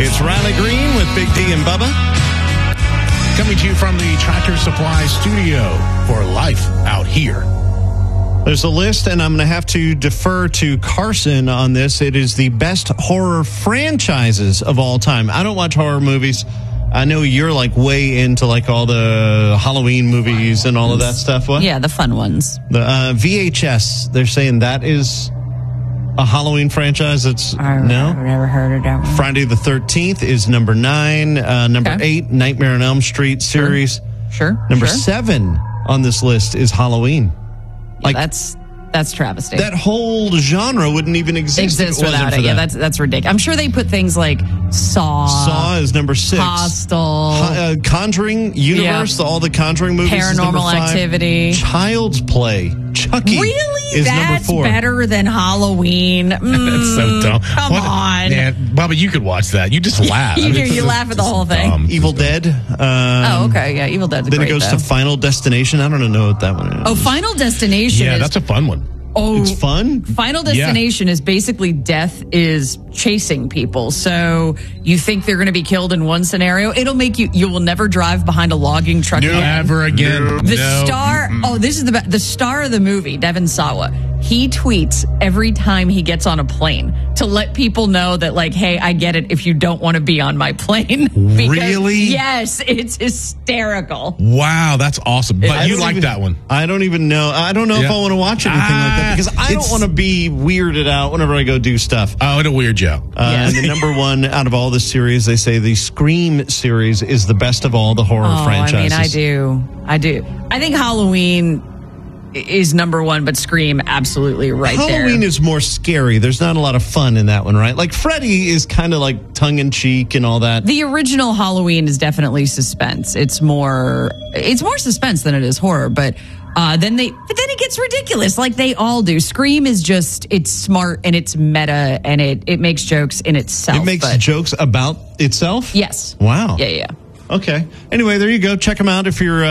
It's Riley Green with Big D and Bubba. Coming to you from the Tractor Supply studio for Life Out Here. There's a list, and I'm going to have to defer to Carson on this. It is the best horror franchises of all time. I don't watch horror movies. I know you're like way into like all the Halloween movies and all of that stuff. What? Yeah, the fun ones. The VHS, they're saying that is a Halloween franchise. It's I've never heard of that one. Friday the 13th is number 9. Number 8, Nightmare on Elm Street series. Sure. Number 7 on this list is Halloween. Like that's travesty. That whole genre wouldn't even exist without it. Yeah, that's ridiculous. I'm sure they put things like Saw. Saw is number 6. Hostel. Conjuring universe, all the Conjuring movies. Paranormal Activity. Child's Play. Chucky. Really? Is That's number 4. better than Halloween. That's so dumb. Come on. Man, Bubba, you could watch that. You just laugh. You laugh at the whole thing. Dumb. Evil Dead. Okay. Yeah, Evil Dead's Then great, it goes though. to Final Destination. I don't know what that one is. Oh, Final Destination Yeah, is... that's a fun one. Oh, it's fun? Final Destination is basically death is chasing people. So you think they're going to be killed in one scenario. It'll make you will never drive behind a logging truck again. Never again. The star, this is the star of the movie, Devin Sawa. He tweets every time he gets on a plane to let people know that, like, hey, I get it if you don't want to be on my plane. Because, really? Yes, it's hysterical. Wow, that's awesome. But you like even, that one. I don't even know. I don't know if I want to watch anything like that because I don't want to be weirded out whenever I go do stuff. Oh, it'll weird you out. And the number 1 out of all the series, they say the Scream series is the best of all the horror franchises. I do. I think Halloween is number 1, but Scream absolutely right there. Halloween is more scary. There's not a lot of fun in that one, right? Like Freddy is kind of like tongue-in-cheek and all that. The original Halloween is definitely suspense. It's more suspense than it is horror, but then it gets ridiculous like they all do. Scream is just, it's smart and it's meta and it makes jokes in itself. It makes jokes about itself? Yes. Wow. Yeah. Okay. Anyway, there you go. Check them out if you're